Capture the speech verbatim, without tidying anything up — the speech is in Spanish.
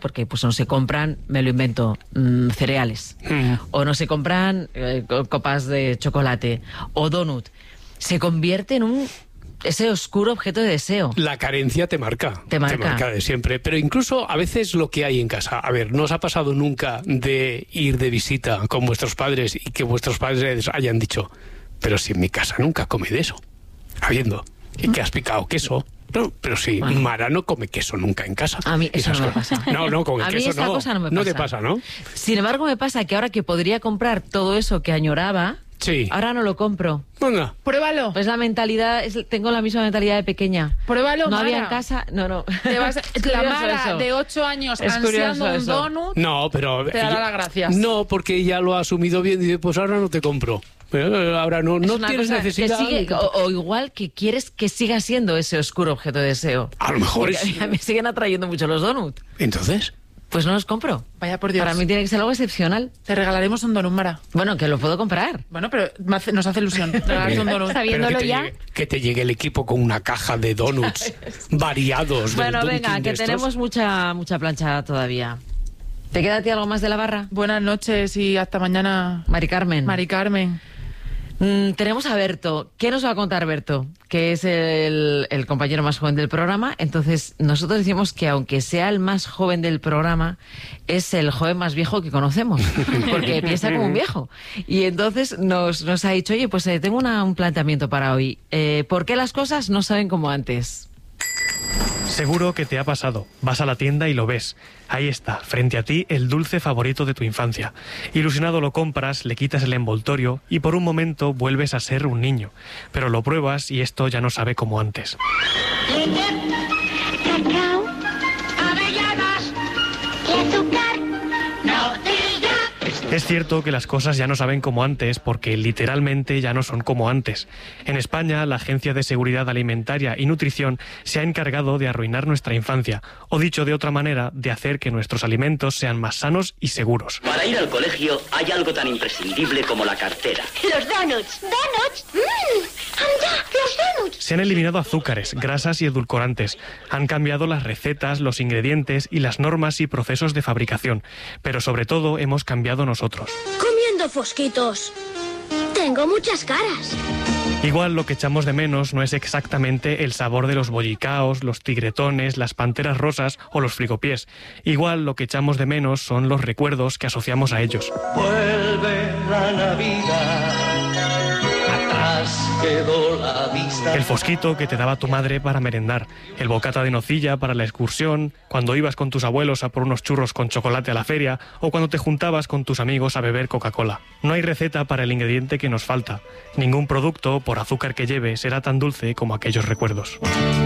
porque pues no se compran, me lo invento, mmm, cereales, mm. o no se compran eh, copas de chocolate, o donut. Se convierte en un... ese oscuro objeto de deseo. La carencia te marca. Te marca. Te marca de siempre. Pero incluso a veces lo que hay en casa. A ver, ¿no os ha pasado nunca de ir de visita con vuestros padres y que vuestros padres hayan dicho, pero si en mi casa nunca come de eso? Habiendo. ¿Y que has picado queso? No, pero si bueno. Mara no come queso nunca en casa. A mí eso Esas no me pasa. No, no, con el a queso mí esa no. Cosa no me pasa. No te pasa, ¿no? Sin embargo, me pasa que ahora que podría comprar todo eso que añoraba, sí. ahora no lo compro. Venga. Pruébalo. Pues la mentalidad, es, tengo la misma mentalidad de pequeña. Pruébalo, No Mara. había en casa, no, no. Te vas, la Mara eso. de ocho años es ansiando un eso. donut, no, pero te dará las gracias. No, porque ella lo ha asumido bien y dice, pues ahora no te compro. Pero ahora no, no tienes necesidad. Que sigue, o, o igual que quieres que siga siendo ese oscuro objeto de deseo. A lo mejor porque es... a mí me siguen atrayendo mucho los donuts. ¿Entonces? Pues no los compro. Vaya por Dios. Para mí tiene que ser algo excepcional. Te regalaremos un donut, Mara. Bueno, que lo puedo comprar. Bueno, pero nos hace ilusión regalarte un donut. Sabiéndolo que ya. Llegue, que te llegue el equipo con una caja de donuts variados. Bueno, venga, que tenemos mucha, mucha plancha todavía. ¿Te queda a ti algo más de la barra? Buenas noches y hasta mañana. Mari Carmen. Mari Carmen. Mm, tenemos a Berto. ¿Qué nos va a contar Berto? Que es el, el compañero más joven del programa. Entonces, nosotros decimos que aunque sea el más joven del programa, es el joven más viejo que conocemos, porque piensa como un viejo. Y entonces nos, nos ha dicho, oye, pues eh, tengo una, un planteamiento para hoy. Eh, ¿Por qué las cosas no saben como antes? Seguro que te ha pasado. Vas a la tienda y lo ves. Ahí está, frente a ti, el dulce favorito de tu infancia. Ilusionado lo compras, le quitas el envoltorio y por un momento vuelves a ser un niño. Pero lo pruebas y esto ya no sabe como antes. Cacao, avellanas y azúcar, natilla. Es cierto que las cosas ya no saben como antes porque literalmente ya no son como antes. En España, la Agencia de Seguridad Alimentaria y Nutrición se ha encargado de arruinar nuestra infancia, o dicho de otra manera, de hacer que nuestros alimentos sean más sanos y seguros. Para ir al colegio hay algo tan imprescindible como la cartera. Los donuts. ¿Donuts? ¡Mmm! ¡Anda! ¡Los donuts! Se han eliminado azúcares, grasas y edulcorantes. Han cambiado las recetas, los ingredientes y las normas y procesos de fabricación. Pero sobre todo hemos cambiado nosotros. Comiendo fosquitos. Tengo muchas caras. Igual lo que echamos de menos no es exactamente el sabor de los bollicaos, los tigretones, las panteras rosas o los frigopiés. Igual lo que echamos de menos son los recuerdos que asociamos a ellos. Vuelve la Navidad. Quedó la vista. El fosquito que te daba tu madre para merendar, el bocata de nocilla para la excursión, cuando ibas con tus abuelos a por unos churros con chocolate a la feria o cuando te juntabas con tus amigos a beber Coca-Cola. No hay receta para el ingrediente que nos falta. Ningún producto, por azúcar que lleve, será tan dulce como aquellos recuerdos.